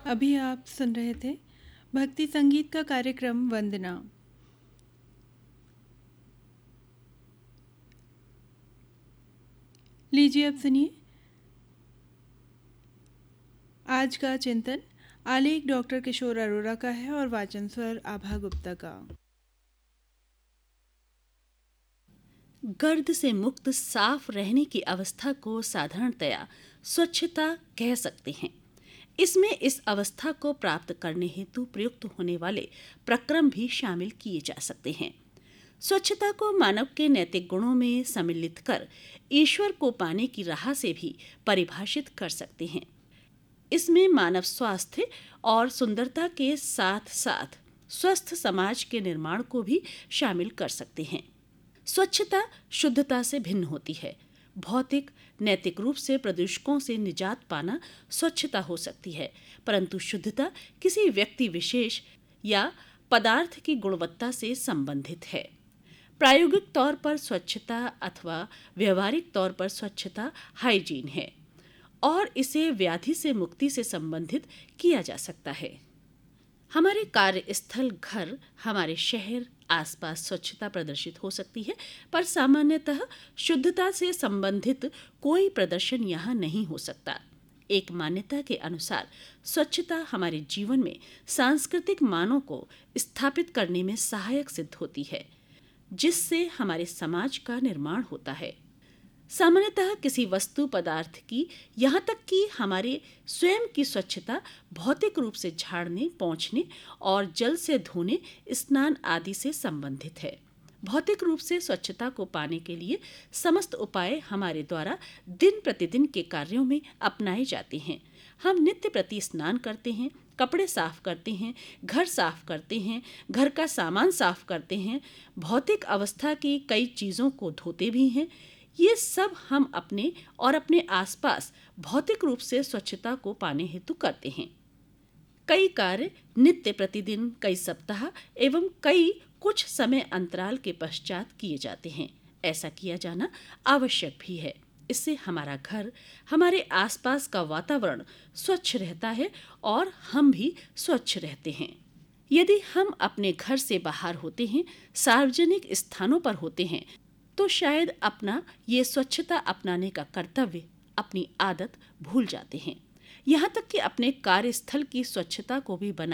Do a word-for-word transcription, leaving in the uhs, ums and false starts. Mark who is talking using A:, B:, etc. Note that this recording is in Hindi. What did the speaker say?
A: अभी आप सुन रहे थे भक्ति संगीत का कार्यक्रम वंदना। लीजिए अब सुनिए आज का चिंतन। आलेख डॉक्टर किशोर अरोड़ा का है और वाचन स्वर आभा गुप्ता का।
B: गर्द से मुक्त साफ रहने की अवस्था को साधारणतया स्वच्छता कह सकते हैं। इसमें इस अवस्था को प्राप्त करने हेतु प्रयुक्त होने वाले प्रक्रम भी शामिल किए जा सकते हैं। स्वच्छता को मानव के नैतिक गुणों में सम्मिलित कर ईश्वर को पाने की राह से भी परिभाषित कर सकते हैं। इसमें मानव स्वास्थ्य और सुंदरता के साथ साथ स्वस्थ समाज के निर्माण को भी शामिल कर सकते हैं। स्वच्छता शुद्धता से भिन्न होती है। भौतिक नैतिक रूप से प्रदूषकों से निजात पाना स्वच्छता हो सकती है, परंतु शुद्धता किसी व्यक्ति विशेष या पदार्थ की गुणवत्ता से संबंधित है। प्रायोगिक तौर पर स्वच्छता अथवा व्यवहारिक तौर पर स्वच्छता हाइजीन है और इसे व्याधि से मुक्ति से संबंधित किया जा सकता है। हमारे कार्यस्थल, घर, हमारे शहर आसपास स्वच्छता प्रदर्शित हो सकती है, पर सामान्यतः शुद्धता से संबंधित कोई प्रदर्शन यहाँ नहीं हो सकता। एक मान्यता के अनुसार स्वच्छता हमारे जीवन में सांस्कृतिक मानों को स्थापित करने में सहायक सिद्ध होती है, जिससे हमारे समाज का निर्माण होता है। सामान्यतः किसी वस्तु पदार्थ की, यहाँ तक कि हमारे स्वयं की स्वच्छता भौतिक रूप से झाड़ने, पोंछने और जल से धोने, स्नान आदि से संबंधित है। भौतिक रूप से स्वच्छता को पाने के लिए समस्त उपाय हमारे द्वारा दिन प्रतिदिन के कार्यों में अपनाए जाते हैं। हम नित्य प्रति स्नान करते हैं, कपड़े साफ करते हैं, घर साफ करते हैं, घर का सामान साफ करते हैं, भौतिक अवस्था की कई चीज़ों को धोते भी हैं। ये सब हम अपने और अपने आसपास भौतिक रूप से स्वच्छता को पाने हेतु करते हैं। कई कार्य नित्य प्रतिदिन, कई सप्ताह एवं कई कुछ समय अंतराल के पश्चात किए जाते हैं। ऐसा किया जाना आवश्यक भी है। इससे हमारा घर, हमारे आसपास का वातावरण स्वच्छ रहता है और हम भी स्वच्छ रहते हैं। यदि हम अपने घर से बाहर होते हैं, सार्वजनिक स्थानों पर होते हैं, तो शायद अपना ये स्वच्छता अपनाने का कर्तव्य, अपनी आदत भूल जाते हैं। यहाँ तक कि अपने कार्यस्थल की स्वच्छता को भी बनाए